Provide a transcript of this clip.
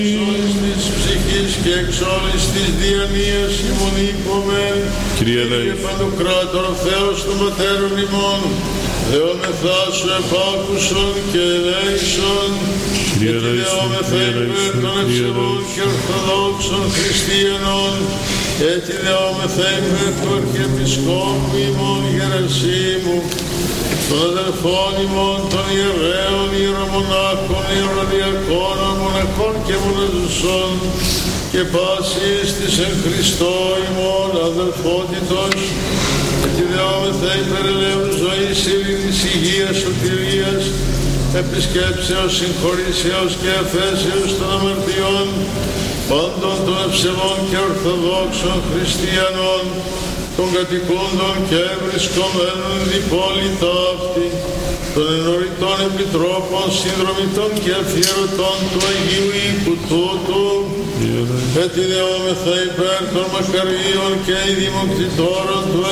Εξ της ψυχής και εξ όλης της διανοίας ημών είπομεν. Κύριε ελέησον. Και Παντοκράτορ Θεός των Πατέρων ημών, δεόμεθά σου επάκουσον και ελέησον. Κύριε και δεόμεθα υπέρ των ευσεβών και ορθοδόξων χριστιανών, έτσι δεόμεθα υπέρ του Αρχιεπισκόπου ημών Γερασίμου, των αδελφών ημών, των ιερέων, ιερομονάχων, ιεροδιακόνων, μοναχών και μοναζουσών, και πάσης της εν Χριστώ ημών αδελφότητος, και δεόμεθα υπέρ ελέους ζωής, ειρήνης, υγείας, σωτηρίας, επισκέψεως, συγχωρήσεως και εφέσεως των αμαρτιών πάντων των ευσεβών και ορθοδόξων χριστιανών, των κατοικούντων και βρισκομένων διπόλη ταύτη, των ενωριτών επιτρόπων, συνδρομητών και αφιερωτών του Αγίου οίκου τούτου, έτσι δεόμεθα υπέρ των μακαρίων και ειδημοκτητόρων του